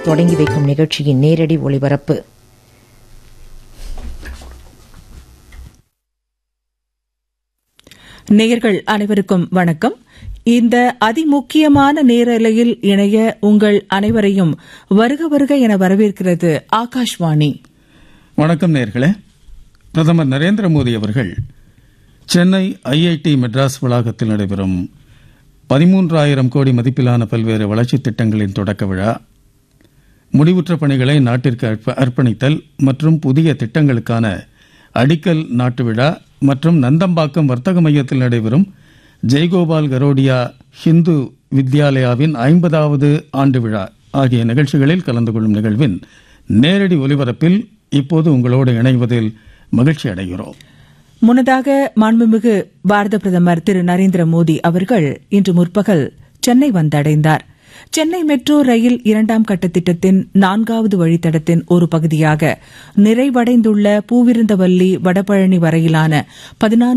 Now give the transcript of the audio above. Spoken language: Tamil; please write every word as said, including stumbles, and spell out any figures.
தொடங்கி வைக்கும் நிகழ்ச்சியின் நேரடி ஒளிபரப்பு. நேயர்கள் அனைவருக்கும் வணக்கம். இந்த அதிமுக்கியமான நேரலையில் இணைய உங்கள் அனைவரையும் வருக வருக என வரவேற்கிறது ஆகாஷ்வாணி. வணக்கம் நேயர்களே. பிரதமர் நரேந்திர மோடி அவர்கள் சென்னை ஐஐடி மெட்ராஸ் வளாகத்தில் நடைபெறும் பதிமூன்றாயிரம் கோடி மதிப்பிலான பல்வேறு வளர்ச்சித் திட்டங்களின் தொடக்க விழா, முடிவுற்ற பணிகளை நாட்டிற்கு அர்ப்பணித்தல் மற்றும் புதிய திட்டங்களுக்கான அடிக்கல் நாட்டு விழா மற்றும் நந்தம்பாக்கம் வர்த்தக மையத்தில் நடைபெறும் ஜெய்கோபால் கரோடியா ஹிந்து வித்யாலயாவின் ஐம்பதாவது ஆண்டு விழா ஆகிய நிகழ்ச்சிகளில் கலந்து கொள்ளும் நிகழ்வின் நேரடி ஒலிபரப்பில் இப்போது உங்களோடு இணைவதில் மகிழ்ச்சி அடைகிறோம். முன்னதாக மாண்புமிகு பாரத பிரதமர் திரு நரேந்திர மோடி அவர்கள் இன்று முற்பகல் சென்னை வந்தடைந்தார். சென்னை மெட்ரோ ரயில் இரண்டாம் கட்ட திட்டத்தின் நான்காவது வழித்தடத்தின் ஒரு பகுதியாக நிறைவடைந்துள்ள பூவிருந்தவல்லி வடபழனி வரையிலான பதினான்கு